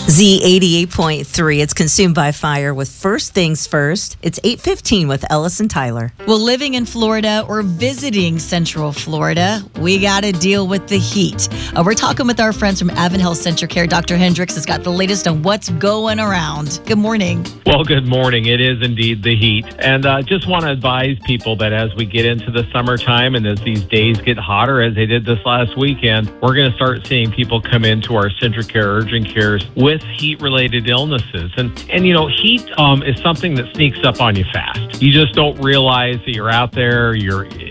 Z88.3. It's Consumed by Fire with First Things First. It's 8:15 with Ellis and Tyler. Well, living in Florida or visiting Central Florida, we got to deal with the heat. We're talking with our friends from Advent Health Central Care. Dr. Hendricks has got the latest on what's going around. Good morning. Well, good morning. It is indeed the heat. And just want to advise people that as we get into the summertime and as these days get hotter, as they did this last weekend, we're going to start seeing people come into our Central Care urgent cares with heat-related illnesses. And you know, heat is something that sneaks up on you fast. You just don't realize that you're out there,